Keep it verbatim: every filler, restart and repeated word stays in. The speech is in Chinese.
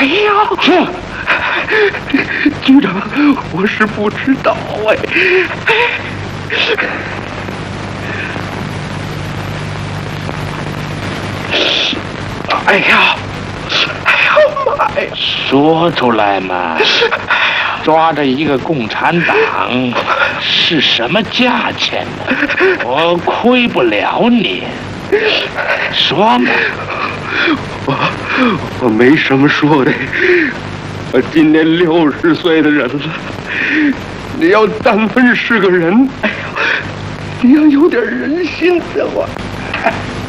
有， 是局长，我是不知道哎。哎呀，哎呀妈呀！ 说出来嘛！抓着一个共产党是什么价钱呢？我亏不了你。说嘛！ 我我没什么说的。我今年六十岁的人了，你要但凡是个人，哎呀，你要有点人心的话。